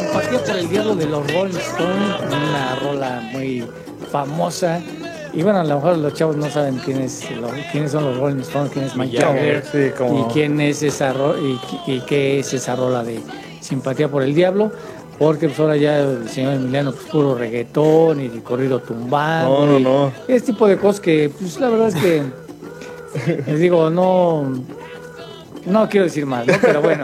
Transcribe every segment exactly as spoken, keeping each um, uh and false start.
Simpatía por el Diablo de los Rolling Stones, una rola muy famosa. Y bueno, a lo mejor los chavos no saben quién es, lo, quiénes son los Rolling Stones, quién es Mick Jagger, sí, como... y quién es esa ro y, y qué es esa rola de Simpatía por el Diablo, porque pues ahora ya el señor Emiliano pues puro reggaetón y corrido tumbado. No, no, no. Ese tipo de cosas que pues la verdad es que les digo, no no quiero decir más, ¿no? Pero bueno.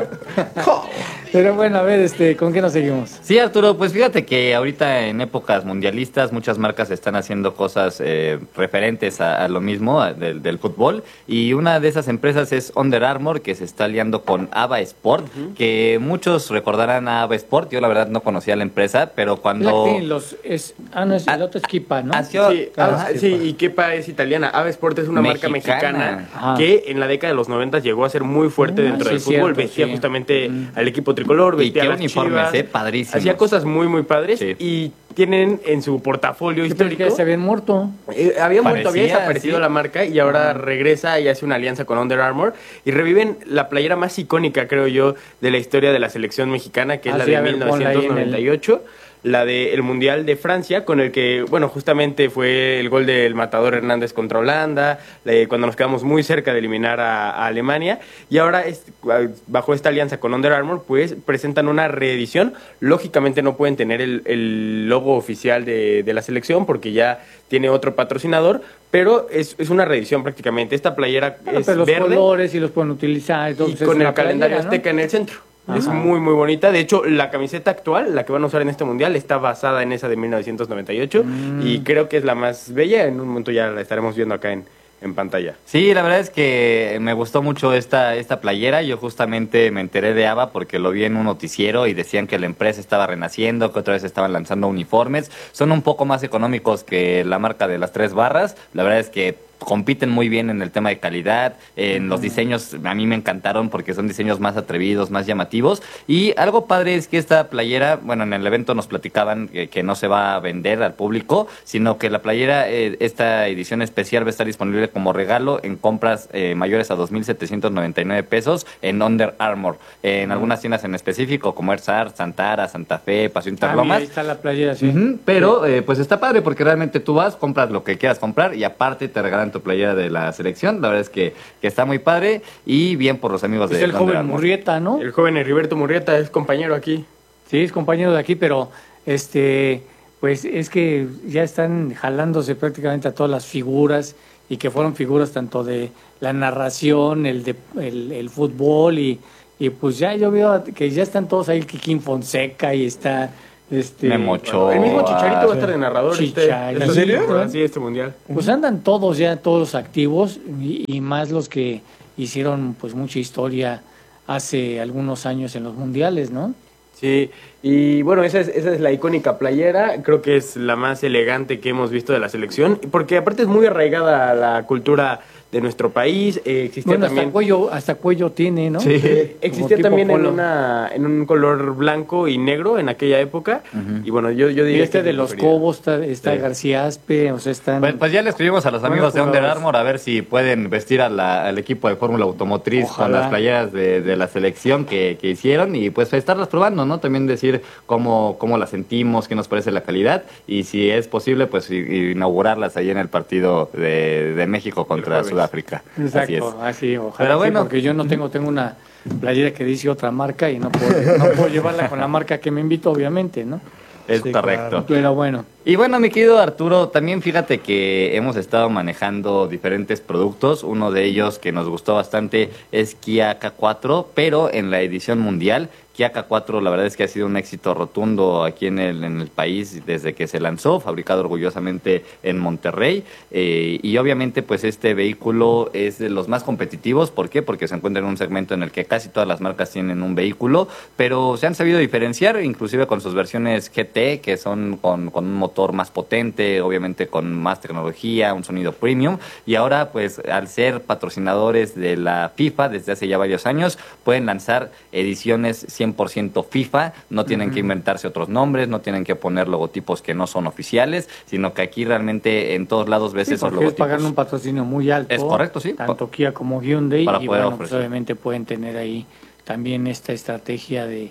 Pero bueno, a ver, este, ¿con qué nos seguimos? Sí, Arturo, pues fíjate que ahorita en épocas mundialistas muchas marcas están haciendo cosas eh, referentes a, a lo mismo, a, del, del fútbol, y una de esas empresas es Under Armour, que se está aliando con Ava Sport, uh-huh. que muchos recordarán a Ava Sport. Yo la verdad no conocía la empresa, pero cuando... Los, es, ah, no, es, el otro es Kepa, ¿no? Sí, ah, sí, y Kepa es italiana. Ava Sport es una mexicana. marca mexicana Ajá. que en la década de los noventa llegó a ser muy fuerte uh-huh. dentro sí, del fútbol, cierto, vestía sí. justamente uh-huh. al equipo tricolor, y qué uniformes, eh, padrísimos. Hacía cosas muy, muy padres sí. y tienen en su portafolio ¿Qué histórico... que se habían muerto? Eh, había muerto, había desaparecido sí. la marca y ahora uh-huh. regresa y hace una alianza con Under Armour y reviven la playera más icónica, creo yo, de la historia de la selección mexicana, que es ah, la sí, de ver, mil novecientos noventa y ocho. La del Mundial de Francia, con el que, bueno, justamente fue el gol del Matador Hernández contra Holanda, eh, cuando nos quedamos muy cerca de eliminar a, a Alemania, y ahora es, bajo esta alianza con Under Armour, pues presentan una reedición. Lógicamente no pueden tener el, el logo oficial de, de la selección, porque ya tiene otro patrocinador, pero es, es una reedición prácticamente. Esta playera bueno, es pero los verde, colores y los pueden utilizar, y con el calendario playera, azteca, ¿no?, en el centro. Ajá. Es muy, muy bonita. De hecho, la camiseta actual, la que van a usar en este mundial, está basada en esa de mil novecientos noventa y ocho mm. y creo que es la más bella. En un momento ya la estaremos viendo acá en, en pantalla. Sí, la verdad es que me gustó mucho esta, esta playera. Yo justamente me enteré de Ava porque lo vi en un noticiero y decían que la empresa estaba renaciendo, que otra vez estaban lanzando uniformes. Son un poco más económicos que la marca de las tres barras. La verdad es que compiten muy bien en el tema de calidad, en uh-huh. los diseños a mí me encantaron porque son diseños más atrevidos, más llamativos, y algo padre es que esta playera, bueno, en el evento nos platicaban que, que no se va a vender al público, sino que la playera, eh, esta edición especial va a estar disponible como regalo en compras eh, mayores a dos mil setecientos noventa y nueve pesos en Under Armour, eh, en uh-huh. algunas tiendas en específico como Ersar, Santara, Santa Fe, Paseo Interlomas. Ah, ahí está la playera, sí. Uh-huh. Pero eh, pues está padre porque realmente tú vas, compras lo que quieras comprar y aparte te regalan tu playera de la selección. La verdad es que, que está muy padre y bien por los amigos es de el joven Armour. Murrieta, ¿no? El joven Heriberto Murrieta es compañero aquí. Sí, es compañero de aquí, pero este pues es que ya están jalándose prácticamente a todas las figuras y que fueron figuras tanto de la narración, el de el, el fútbol y, y pues ya yo veo que ya están todos ahí, Kikín Fonseca y está Este, Memo Ochoa. El mismo Chicharito va a estar de narrador. Chicharito. Este, ¿En serio? Sí, este mundial. Pues andan todos ya, todos activos y, y más los que hicieron pues mucha historia hace algunos años en los mundiales, ¿no? Sí, y bueno, esa es, esa es la icónica playera, creo que es la más elegante que hemos visto de la selección, porque aparte es muy arraigada a la cultura de nuestro país. Eh, existía bueno, también... hasta cuello, hasta cuello tiene, ¿no? Sí, eh, existía también en, una, en un color blanco y negro en aquella época. Uh-huh. Y bueno, yo, yo diría y este que de los prefería. Cobos está, está sí. García Aspe, o sea, están... Pues, pues ya le escribimos a los amigos bueno, de Under Armour a ver si pueden vestir a la, al equipo de Fórmula Automotriz Ojalá. Con las playeras de, de la selección que, que hicieron y pues estarlas probando, ¿no? También decir cómo, cómo las sentimos, qué nos parece la calidad y si es posible, pues inaugurarlas ahí en el partido de, de México contra Sudáfrica. Exacto, así, es. así ojalá. Pero bueno, sí, porque yo no tengo, tengo una playera que dice otra marca y no puedo, no puedo llevarla con la marca que me invito, obviamente, ¿no? Es sí, correcto. Claro. Pero bueno. Y bueno, mi querido Arturo, también fíjate que hemos estado manejando diferentes productos. Uno de ellos que nos gustó bastante es Kia K cuatro, pero en la edición mundial. Kia K cuatro la verdad es que ha sido un éxito rotundo aquí en el, en el país desde que se lanzó, fabricado orgullosamente en Monterrey. Eh, y obviamente pues este vehículo es de los más competitivos. ¿Por qué? Porque se encuentra en un segmento en el que casi todas las marcas tienen un vehículo, pero se han sabido diferenciar, inclusive con sus versiones G T, que son con, con un motor más potente, obviamente con más tecnología, un sonido premium. Y ahora pues al ser patrocinadores de la FIFA desde hace ya varios años, pueden lanzar ediciones cien por ciento FIFA, no tienen uh-huh. que inventarse otros nombres, no tienen que poner logotipos que no son oficiales, sino que aquí realmente en todos lados ves sí, esos logotipos. Pagan un patrocinio muy alto. Es correcto, sí. Tanto Kia como Hyundai para y poder bueno, pues ofrecer. obviamente pueden tener ahí también esta estrategia de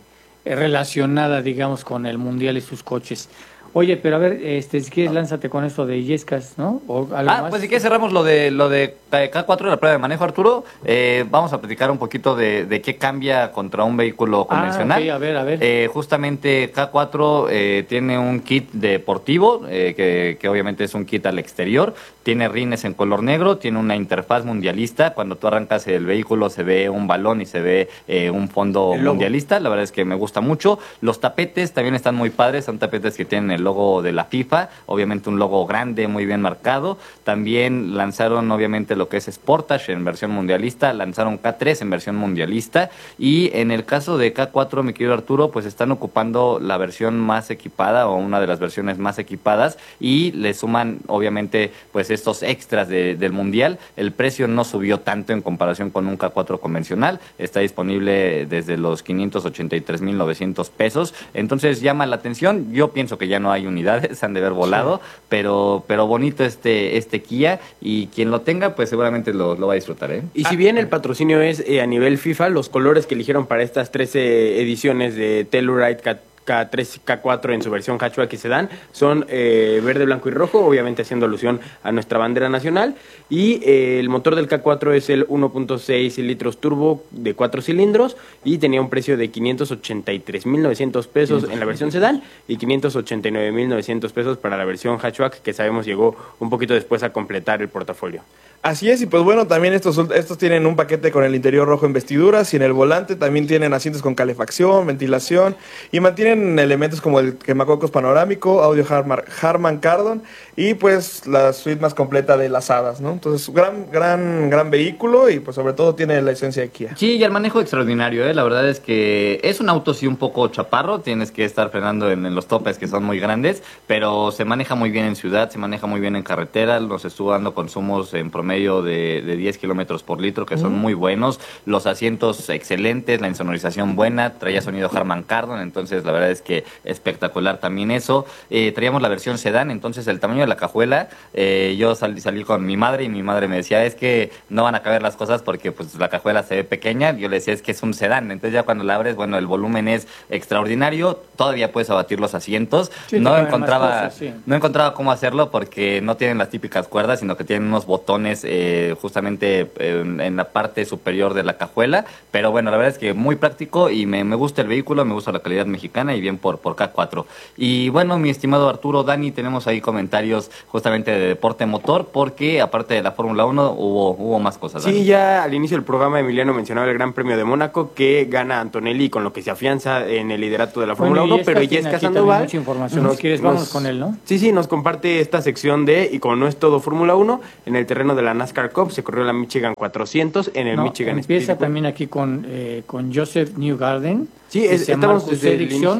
eh, relacionada, digamos, con el Mundial y sus coches. Oye, pero a ver, este, si quieres, lánzate con esto de Illescas, ¿no? ¿O algo ah, más? pues si quieres cerramos lo de lo de K cuatro, la prueba de manejo, Arturo. Eh, vamos a platicar un poquito de, de qué cambia contra un vehículo convencional. Ah, okay, a ver, a ver. Eh, justamente K cuatro eh, tiene un kit deportivo, eh, que, que obviamente es un kit al exterior. Tiene rines en color negro, tiene una interfaz mundialista. Cuando tú arrancas el vehículo se ve un balón y se ve eh, un fondo mundialista. La verdad es que me gusta mucho. Los tapetes también están muy padres, son tapetes que tienen el logo de la FIFA, obviamente un logo grande, muy bien marcado. También lanzaron obviamente lo que es Sportage en versión mundialista, lanzaron K tres en versión mundialista, y en el caso de K cuatro, mi querido Arturo, pues están ocupando la versión más equipada o una de las versiones más equipadas, y le suman obviamente pues estos extras de, del mundial. El precio no subió tanto en comparación con un K cuatro convencional, está disponible desde los quinientos ochenta y tres mil novecientos pesos, entonces llama la atención. Yo pienso que ya no hay unidades, han de haber volado, sí. pero pero bonito este este Kia, y quien lo tenga pues seguramente lo, lo va a disfrutar, ¿eh? Y si bien el patrocinio es eh, a nivel FIFA, los colores que eligieron para estas trece ediciones de Telluride K tres y K cuatro en su versión hatchback y sedán son eh, verde, blanco y rojo, obviamente haciendo alusión a nuestra bandera nacional, y eh, el motor del K cuatro es el uno punto seis litros turbo de cuatro cilindros y tenía un precio de quinientos ochenta y tres mil novecientos pesos en la versión sedán y quinientos ochenta y nueve mil novecientos pesos para la versión hatchback, que sabemos llegó un poquito después a completar el portafolio. Así es, y pues bueno, también estos, estos tienen un paquete con el interior rojo en vestiduras, y en el volante también tienen asientos con calefacción, ventilación, y mantienen elementos como el quemacocos panorámico, audio Harman, Harman Kardon, y pues la suite más completa de las hadas, ¿no? Entonces, gran, gran, gran vehículo, y pues sobre todo tiene la esencia de Kia. Sí, y el manejo extraordinario, ¿eh? La verdad es que es un auto sí un poco chaparro, tienes que estar frenando en, en los topes que son muy grandes, pero se maneja muy bien en ciudad, se maneja muy bien en carretera, nos estuvo dando consumos en promedio de, de diez kilómetros por litro, que son mm. muy buenos, los asientos excelentes, la insonorización buena, traía sonido Harman Kardon, entonces la verdad es que espectacular también eso. Eh, traíamos la versión sedán, entonces el tamaño de la cajuela, eh, yo salí, salí con mi madre y mi madre me decía, es que no van a caber las cosas porque pues la cajuela se ve pequeña. Yo le decía, es que es un sedán, entonces ya cuando la abres, bueno, el volumen es extraordinario, todavía puedes abatir los asientos. Sí, no encontraba cosas, sí. no encontraba cómo hacerlo porque no tienen las típicas cuerdas, sino que tienen unos botones eh, justamente en, en la parte superior de la cajuela, pero bueno, la verdad es que muy práctico y me, me gusta el vehículo, me gusta la calidad mexicana y bien por, por K cuatro. Y bueno, mi estimado Arturo, Dani, tenemos ahí comentarios justamente de deporte motor, porque aparte de la Fórmula uno hubo, hubo más cosas. Sí, Dani. Ya al inicio del programa Emiliano mencionaba el Gran Premio de Mónaco que gana Antonelli, con lo que se afianza en el liderato de la Fórmula bueno, uno, pero Yesca Sandoval, mucha información. Nos, ¿quieres? Vamos nos, con él, ¿no? Sí, sí, nos comparte esta sección de, y como no es todo Fórmula uno, en el terreno de la NASCAR Cup se corrió la Michigan cuatrocientos en el no, Michigan empieza Speedway. También aquí con, eh, con Joseph Newgarden. Sí, es, estamos desde el inicio.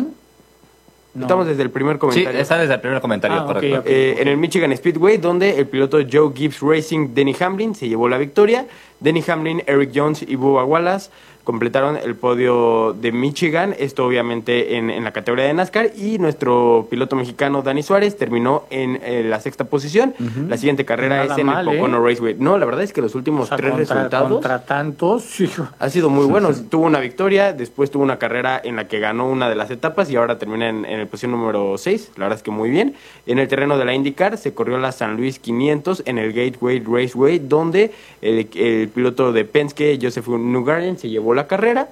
No. Estamos desde el primer comentario. Sí, está desde el primer comentario, ah, correcto. Okay, okay, eh, okay. En el Michigan Speedway, donde el piloto Joe Gibbs Racing, Denny Hamlin, se llevó la victoria. Denny Hamlin, Eric Jones y Bubba Wallace completaron el podio de Michigan, esto obviamente en, en la categoría de NASCAR, y nuestro piloto mexicano Dani Suárez terminó en eh, la sexta posición. Uh-huh. La siguiente carrera Nada es en mal, el Pocono ¿eh? Raceway. No, la verdad es que los últimos o sea, tres contra, resultados contra tantos hijo. ha sido muy bueno. Tuvo una victoria, después tuvo una carrera en la que ganó una de las etapas y ahora termina en, en el posición número seis. La verdad es que muy bien. En el terreno de la IndyCar se corrió la San Luis quinientos en el Gateway Raceway, donde el, el piloto de Penske, Joseph Newgarden, se llevó la carrera,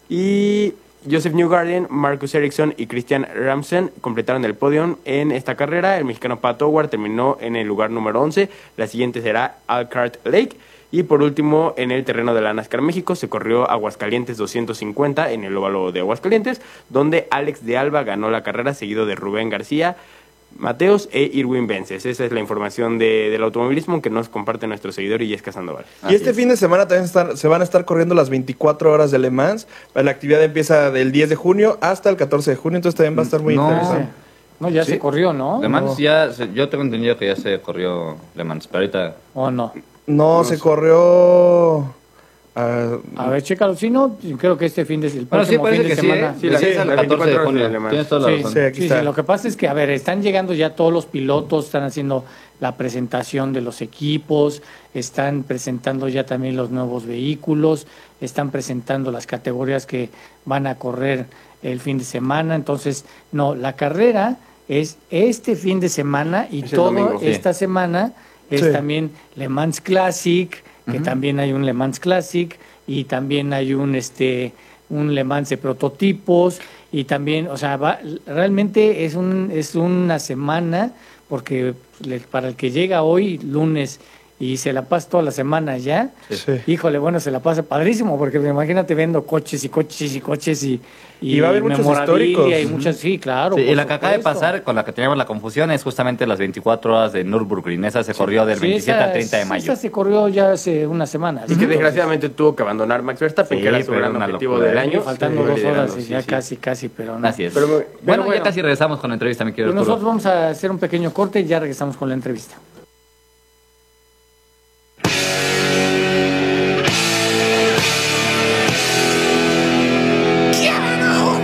y Joseph Newgarden, Marcus Ericsson y Christian Ramsen completaron el podio en esta carrera. El mexicano Pat Howard terminó en el lugar número once. La siguiente será Elkhart Lake. Y por último, en el terreno de la NASCAR México se corrió Aguascalientes doscientos cincuenta en el óvalo de Aguascalientes, donde Alex de Alba ganó la carrera, seguido de Rubén García Mateos e Irwin Vences. Esa es la información de, del automovilismo que nos comparte nuestro seguidor Yesca Sandoval. Y este es. fin de semana también están, se van a estar corriendo las veinticuatro horas de Le Mans. La actividad empieza del diez de junio hasta el catorce de junio, entonces también va a estar muy no. interesante. No, ya ¿Sí? se corrió, ¿no? Le Mans no. ya, se, yo tengo entendido que ya se corrió Le Mans, pero ahorita... ¿O no? No, no se sé. corrió... Uh, a ver, chécalo. Si no, creo que este fin de, el bueno, sí, próximo fin de que semana. Sí, ¿eh? Sí, sí, la, la catorce de junio. Tienes toda la sí, razón. Sí, aquí sí, está. Sí, lo que pasa es que, a ver, están llegando ya todos los pilotos, están haciendo la presentación de los equipos, están presentando ya también los nuevos vehículos, están presentando las categorías que van a correr el fin de semana. Entonces, no, la carrera es este fin de semana y toda esta sí. semana es sí. también Le Mans Classic, que uh-huh. también hay un Le Mans Classic y también hay un este un Le Mans de prototipos y también, o sea, va, realmente es un es una semana porque para el que llega hoy lunes y se la pasa toda la semana ya, sí. híjole, bueno, se la pasa padrísimo, porque imagínate viendo coches y coches y coches y, y, y va a haber muchos históricos. Y muchas, sí, claro. Sí, y la que acaba de pasar, con la que teníamos la confusión, es justamente las veinticuatro horas de Nürburgring. Esa se corrió del sí, veintisiete esa, al treinta de mayo. Esa se corrió ya hace una semana. Y que desgraciadamente tuvo que abandonar Max Verstappen, sí, que era su gran objetivo del año. Faltando sí, dos horas, sí, ya sí. casi, casi, pero no. Así es. Pero, bueno, bueno, ya casi regresamos con la entrevista, mi querido Arturo. Nosotros vamos a hacer un pequeño corte y ya regresamos con la entrevista.